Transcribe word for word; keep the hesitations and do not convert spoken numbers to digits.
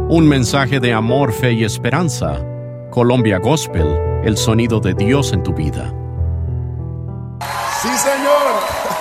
Un mensaje de amor, fe y esperanza. Colombia Gospel, el sonido de Dios en tu vida. Sí, señor.